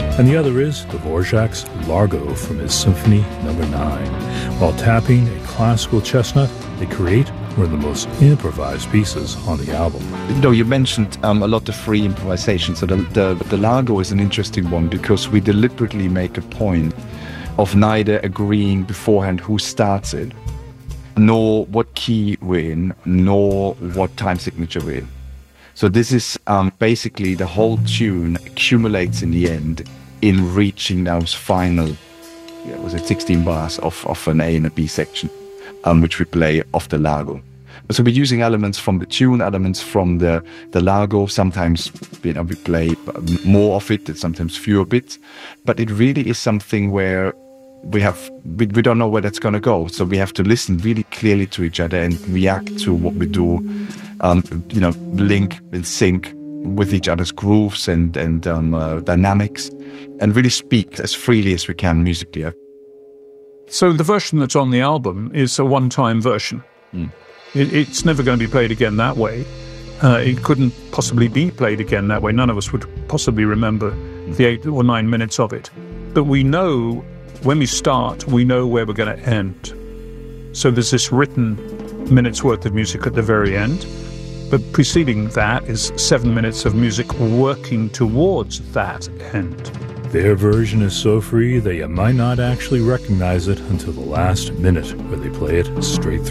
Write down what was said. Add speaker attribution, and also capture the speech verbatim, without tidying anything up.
Speaker 1: and the other is Dvorak's Largo from his Symphony Number nine. While tapping a classical chestnut, they create one of the most improvised pieces on the album.
Speaker 2: You know, you mentioned um, a lot of free improvisation, so the, the, the Largo is an interesting one because we deliberately make a point of neither agreeing beforehand who starts it, nor what key we're in, nor what time signature we're in. So this is um, basically the whole tune accumulates in the end in reaching those final, yeah, was it sixteen bars of, of an A and a B section, um, which we play off the Largo. So we're using elements from the tune, elements from the, the Largo. Sometimes, you know, we play more of it, and sometimes fewer bits. But it really is something where we have we, we don't know where that's going to go. So we have to listen really clearly to each other and react to what we do. Um, you know, link and sync with each other's grooves and and um, uh, dynamics, and really speak as freely as we can musically.
Speaker 3: So the version that's on the album is a one-time version.
Speaker 2: Mm.
Speaker 3: It, it's never going to be played again that way. Uh, it couldn't possibly be played again that way. None of us would possibly remember mm. the eight or nine minutes of it. But we know when we start, we know where we're going to end. So there's this written minutes worth of music at the very end. But preceding that is seven minutes of music working towards that end.
Speaker 1: Their version is so free that you might not actually recognize it until the last minute, where they play it straight through.